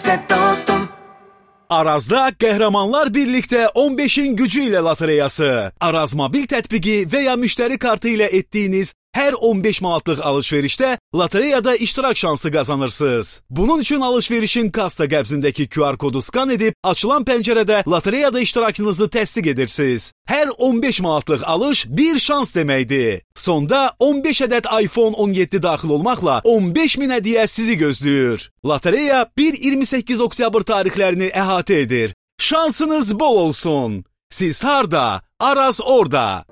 Əlbəttə dostum. Arazda Qəhrəmanlar birlikdə 15-in gücü ilə lotereyası. Araz mobil tətbiqi və ya müştəri kartı ilə etdiyiniz hər 15 manatlıq alış-verişdə lotereyada iştirak şansı qazanırsınız. Bunun üçün alış-verişin kassa qəbzindəki QR kodu skan edib, açılan pəncərədə lotereyada iştirakınızı təsdiq edirsiniz. Hər 15 manatlıq alış bir şans deməkdir. Sonda 15 ədəd iPhone 17 daxil olmaqla 15.000 hədiyyə sizi gözləyir. Lotereya 1-28 oktyabr tarixlərini əhatə edir. Şansınız bol olsun. Siz harda? Araz orada.